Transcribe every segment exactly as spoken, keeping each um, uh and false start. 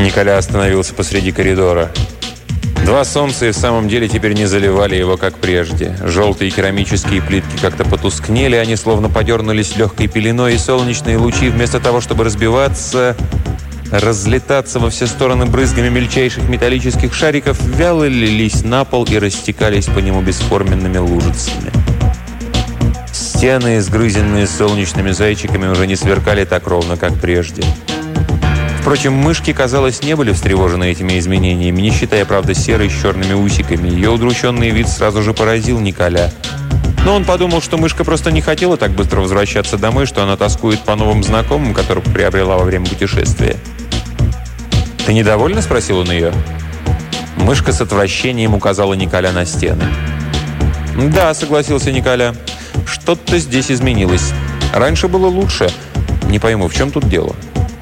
Николя остановился посреди коридора. Два солнца и в самом деле теперь не заливали его, как прежде. Желтые керамические плитки как-то потускнели, они словно подернулись легкой пеленой, и солнечные лучи, вместо того, чтобы разбиваться, разлетаться во все стороны брызгами мельчайших металлических шариков, вяло лились на пол и растекались по нему бесформенными лужицами. Стены, изгрызенные солнечными зайчиками, уже не сверкали так ровно, как прежде. Впрочем, мышки, казалось, не были встревожены этими изменениями, не считая, правда, серой с черными усиками. Ее удрученный вид сразу же поразил Николя. Но он подумал, что мышка просто не хотела так быстро возвращаться домой, что она тоскует по новым знакомым, которых приобрела во время путешествия. «Ты недовольна?» – спросил он ее. Мышка с отвращением указала Николя на стены. «Да», – согласился Николя. «Что-то здесь изменилось. Раньше было лучше. Не пойму, в чем тут дело?»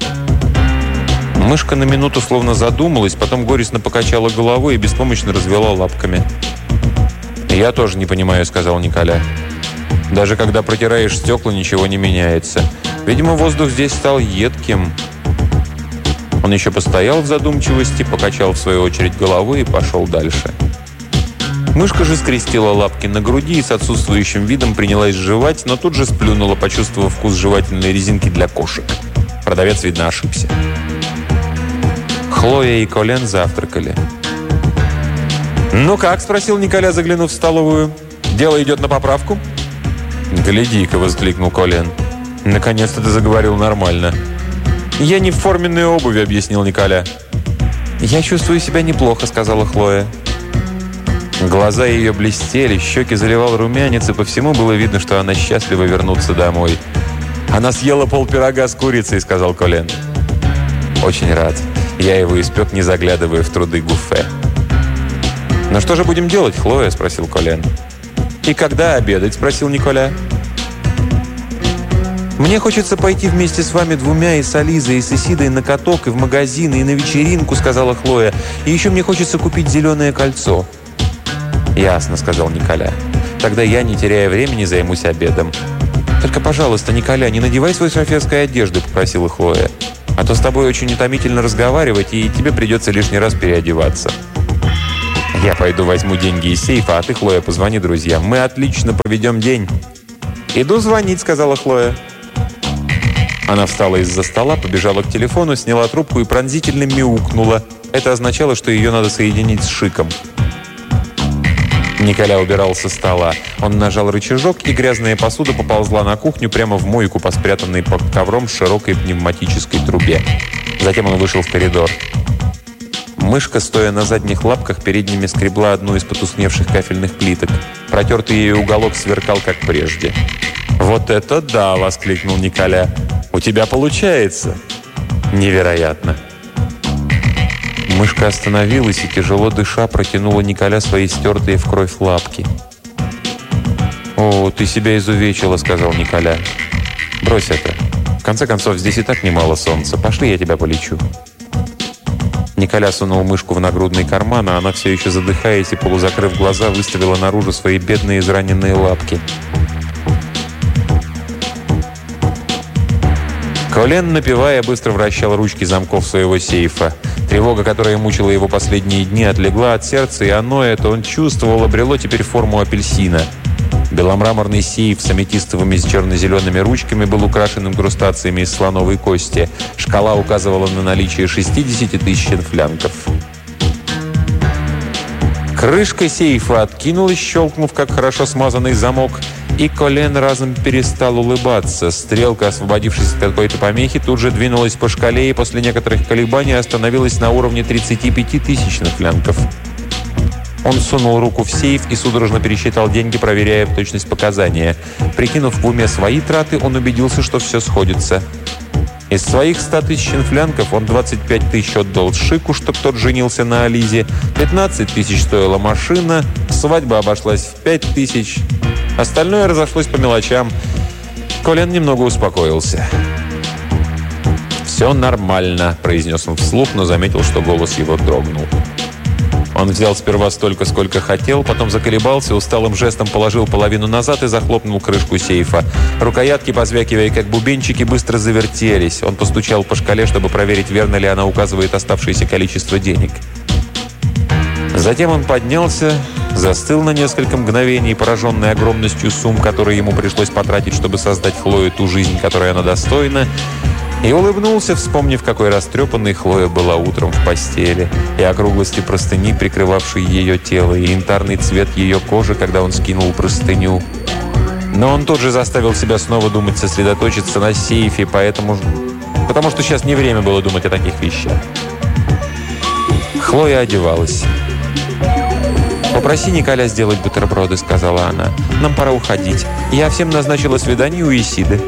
Мышка на минуту словно задумалась, потом горестно покачала головой и беспомощно развела лапками. «Я тоже не понимаю», — сказал Николя. «Даже когда протираешь стекла, ничего не меняется. Видимо, воздух здесь стал едким». Он еще постоял в задумчивости, покачал в свою очередь головой и пошел дальше. Мышка же скрестила лапки на груди и с отсутствующим видом принялась жевать, но тут же сплюнула, почувствовав вкус жевательной резинки для кошек. Продавец, видно, ошибся. Хлоя и Колен завтракали. «Ну как?» – спросил Николя, заглянув в столовую. «Дело идет на поправку?» «Гляди-ка!» – воскликнул Колен. «Наконец-то ты заговорил нормально». «Я не в форменной обуви», – объяснил Николя. «Я чувствую себя неплохо», – сказала Хлоя. Глаза ее блестели, щеки заливал румянец, и по всему было видно, что она счастлива вернуться домой. «Она съела полпирога с курицей», – сказал Колен. «Очень рад. Я его испек, не заглядывая в труды Гуфе». «Ну что же будем делать, Хлоя?» – спросил Колен. «И когда обедать?» – спросил Николя. «Мне хочется пойти вместе с вами двумя, и с Ализой, и с Исидой, на каток, и в магазин, и на вечеринку», – сказала Хлоя. «И еще мне хочется купить зеленое кольцо». «Ясно», – сказал Николя. «Тогда я, не теряя времени, займусь обедом». «Только, пожалуйста, Николя, не надевай свою шоферской одежду», – попросила Хлоя. «А то с тобой очень утомительно разговаривать, и тебе придется лишний раз переодеваться». «Я пойду возьму деньги из сейфа, а ты, Хлоя, позвони друзьям. Мы отлично проведем день». «Иду звонить», — сказала Хлоя. Она встала из-за стола, побежала к телефону, сняла трубку и пронзительно мяукнула. Это означало, что ее надо соединить с Шиком. Николя убирал со стола. Он нажал рычажок, и грязная посуда поползла на кухню прямо в мойку, по спрятанной под ковром широкой пневматической трубе. Затем он вышел в коридор. Мышка, стоя на задних лапках, передними скребла одну из потускневших кафельных плиток. Протертый ее уголок сверкал, как прежде. «Вот это да!» — воскликнул Николя. «У тебя получается!» «Невероятно!» Мышка остановилась и, тяжело дыша, протянула Николя свои стертые в кровь лапки. «О, ты себя изувечила», — сказал Николя. «Брось это. В конце концов, здесь и так немало солнца. Пошли, я тебя полечу». Николя сунул мышку в нагрудный карман, а она, все еще задыхаясь и полузакрыв глаза, выставила наружу свои бедные израненные лапки. Колен, напевая, быстро вращал ручки замков своего сейфа. Тревога, которая мучила его последние дни, отлегла от сердца, и оно, это он чувствовал, обрело теперь форму апельсина. Беломраморный сейф с аметистовыми с черно-зелеными ручками был украшен инкрустациями из слоновой кости. Шкала указывала на наличие шестьдесят тысяч флянков. Крышка сейфа откинулась, щелкнув, как хорошо смазанный замок, и Колен разом перестал улыбаться. Стрелка, освободившись от какой-то помехи, тут же двинулась по шкале и после некоторых колебаний остановилась на уровне тридцати пяти тысяч флянков. Он сунул руку в сейф и судорожно пересчитал деньги, проверяя в точность показания. Прикинув в уме свои траты, он убедился, что все сходится. Из своих ста тысяч флянков он двадцать пять тысяч отдал Шику, чтобы тот женился на Ализе. пятнадцать тысяч стоила машина, свадьба обошлась в пять тысяч. Остальное разошлось по мелочам. Колен немного успокоился. «Все нормально», — произнес он вслух, но заметил, что голос его дрогнул. Он взял сперва столько, сколько хотел, потом заколебался, усталым жестом положил половину назад и захлопнул крышку сейфа. Рукоятки, позвякивая как бубенчики, быстро завертелись. Он постучал по шкале, чтобы проверить, верно ли она указывает оставшееся количество денег. Затем он поднялся, застыл на несколько мгновений, пораженный огромностью сумм, которые ему пришлось потратить, чтобы создать Хлое ту жизнь, которой она достойна, и улыбнулся, вспомнив, какой растрепанной Хлоя была утром в постели, и округлости простыни, прикрывавшей ее тело, и янтарный цвет ее кожи, когда он скинул простыню. Но он тут же заставил себя снова думать, сосредоточиться на сейфе, поэтому, потому что сейчас не время было думать о таких вещах. Хлоя одевалась. «Попроси Николя сделать бутерброды», — сказала она. «Нам пора уходить. Я всем назначила свидание у Исиды».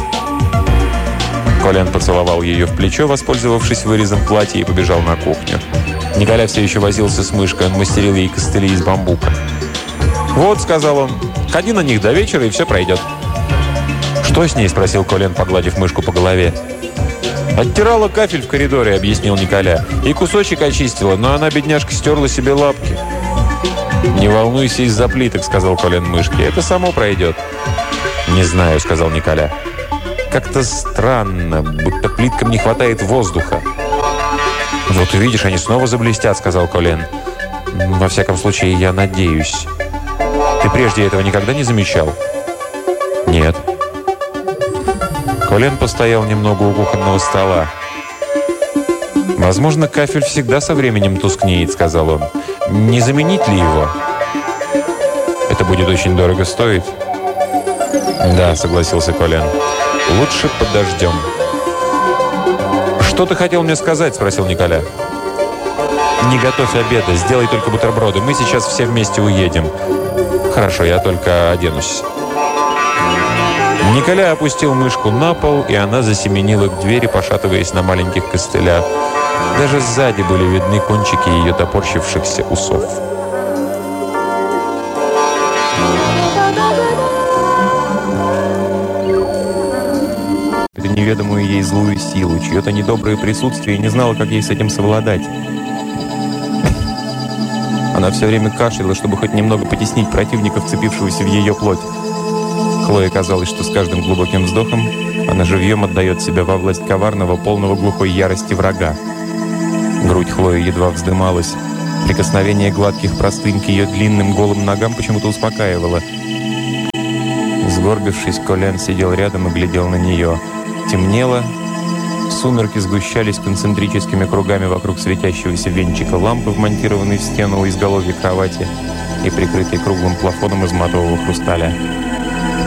Колен поцеловал ее в плечо, воспользовавшись вырезом платья, и побежал на кухню. Николя все еще возился с мышкой, он мастерил ей костыли из бамбука. «Вот», — сказал он, — «ходи на них до вечера, и все пройдет». «Что с ней?» — спросил Колен, погладив мышку по голове. «Оттирала кафель в коридоре», — объяснил Николя. «И кусочек очистила, но она, бедняжка, стерла себе лапки». «Не волнуйся из-за плиток», — сказал Колен мышке. «Это само пройдет». «Не знаю», — сказал Николя. «Как-то странно, будто плиткам не хватает воздуха». «Вот увидишь, они снова заблестят», — сказал Колен. «Во всяком случае, я надеюсь». «Ты прежде этого никогда не замечал?» «Нет». Колен постоял немного у кухонного стола. «Возможно, кафель всегда со временем тускнеет», — сказал он. «Не заменить ли его?» «Это будет очень дорого стоить». «Да», — согласился Колен. «Лучше подождем». «Что ты хотел мне сказать?» — спросил Николя. «Не готовь обеда, сделай только бутерброды. Мы сейчас все вместе уедем». «Хорошо, я только оденусь». Николя опустил мышку на пол, и она засеменила к двери, пошатываясь на маленьких костылях. Даже сзади были видны кончики ее топорщившихся усов. Это неведомую ей злую силу, чье-то недоброе присутствие, и не знала, как ей с этим совладать. Она все время кашляла, чтобы хоть немного потеснить противника, вцепившегося в ее плоть. Хлое казалось, что с каждым глубоким вздохом она живьем отдает себя во власть коварного, полного глухой ярости врага. Грудь Хлои едва вздымалась. Прикосновение гладких простынь к ее длинным голым ногам почему-то успокаивало. Сгорбившись, Колен сидел рядом и глядел на нее. Темнело. Сумерки сгущались концентрическими кругами вокруг светящегося венчика лампы, вмонтированной в стену у изголовья кровати и прикрытой круглым плафоном из матового хрусталя.